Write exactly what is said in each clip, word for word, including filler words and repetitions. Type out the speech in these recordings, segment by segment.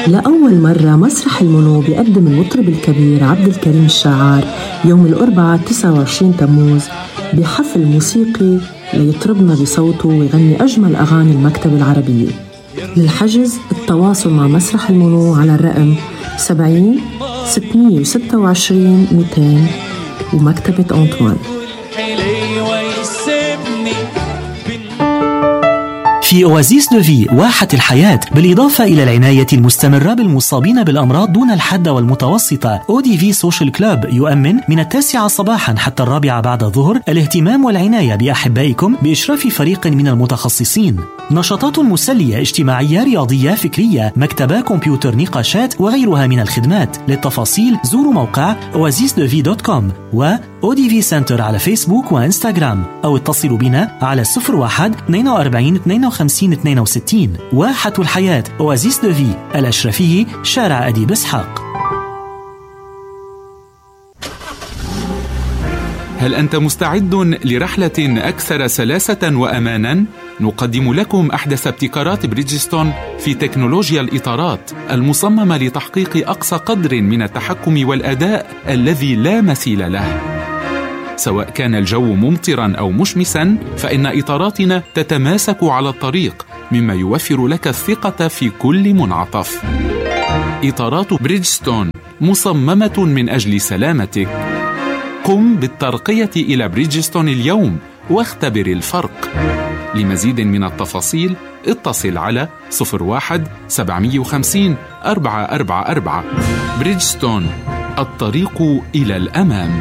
لأول مرة مسرح المنو بيقدم المطرب الكبير عبد الكريم الشاعر يوم الأربعاء تسعة وعشرين تموز بحفل موسيقي ليطربنا بصوته ويغني أجمل أغاني المكتبة العربية. للحجز التواصل مع مسرح المنو على الرقم سبعين ستمية وستة وعشرين مئتين ومكتبة أنطوان. في أوازيس دو في واحة الحياة، بالإضافة إلى العناية المستمرة بالمصابين بالأمراض دون الحد والمتوسطة، أو دي في سوشيال كلوب يؤمن من التاسعة صباحا حتى الرابعة بعد الظهر الاهتمام والعناية بأحبائكم بإشراف فريق من المتخصصين. نشاطات مسلية اجتماعية رياضية فكرية، مكتبة كمبيوتر نقاشات وغيرها من الخدمات. للتفاصيل زوروا موقع oasis de vie دوت كوم و أو دي في سنتر على فيسبوك وإنستغرام، أو اتصلوا بنا على صفر واحد اثنين وأربعين اثنين وخمسين اثنين وستين. واحة الحياة أوازيس دو في، الأشرفية، شارع أديب إسحاق. هل أنت مستعد لرحلة أكثر سلاسة وأمانا؟ نقدم لكم أحدث ابتكارات بريدجستون في تكنولوجيا الإطارات المصممة لتحقيق أقصى قدر من التحكم والأداء الذي لا مثيل له. سواء كان الجو ممطرا أو مشمسا، فإن إطاراتنا تتماسك على الطريق، مما يوفر لك الثقة في كل منعطف. إطارات بريدجستون مصممة من أجل سلامتك. قم بالترقية إلى بريدجستون اليوم واختبر الفرق. لمزيد من التفاصيل اتصل على صفر واحد سبعمية وخمسين أربعة أربعة أربعة. بريدجستون، الطريق إلى الأمام.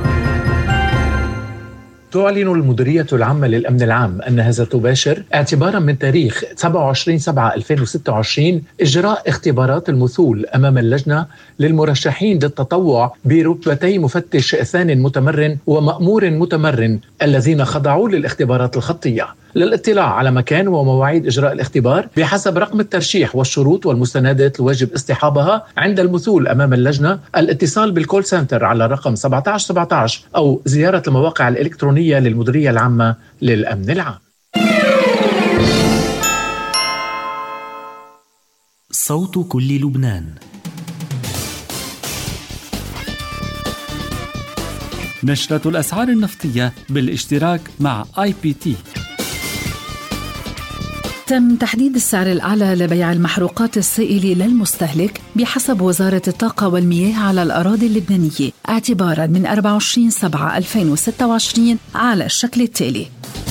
تعلن المديرية العامة للأمن العام أنها ستباشر اعتباراً من تاريخ سبعة وعشرين سبعة ألفين وستة وعشرين إجراء اختبارات المثول أمام اللجنة للمرشحين للتطوع برتبتي مفتش ثان متمرن ومأمور متمرن الذين خضعوا للاختبارات الخطية. للاطلاع على مكان ومواعيد إجراء الاختبار بحسب رقم الترشيح والشروط والمستندات الواجب اصطحابها عند المثول أمام اللجنة، الاتصال بالكول سنتر على رقم سبعة عشر سبعة عشر أو زيارة المواقع الإلكترونية للمديرية العامة للأمن العام. صوت كل لبنان. نشرة الأسعار النفطية بالاشتراك مع آي بي تي. تم تحديد السعر الأعلى لبيع المحروقات السائلة للمستهلك بحسب وزارة الطاقة والمياه على الأراضي اللبنانية اعتباراً من أربعة وعشرين سبعة ألفين وستة وعشرين على الشكل التالي: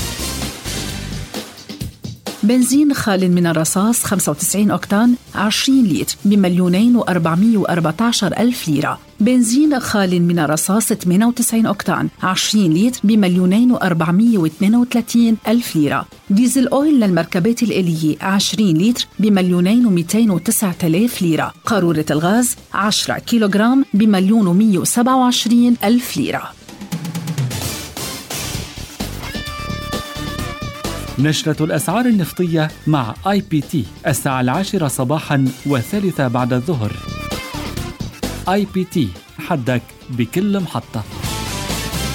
بنزين خال من الرصاص خمسة وتسعين أوكتان عشرين لتر بمليونين وأربعمية وأربعة عشر ألف ليرة. بنزين خال من الرصاص ثمانية وتسعين أوكتان عشرين لتر بمليونين وأربعمية واثنين وثلاثين ألف ليرة. ديزل أويل للمركبات الآلية عشرين لتر بمليونين ومئتين وتسعة آلاف ليرة. قارورة الغاز عشرة كيلوغرام بمليون ومئة وسبعة وعشرين ألف ليرة. نشرة الأسعار النفطية مع آي بي تي الساعة العاشرة صباحاً والثالثة بعد الظهر. آي بي تي، حدك بكل محطة.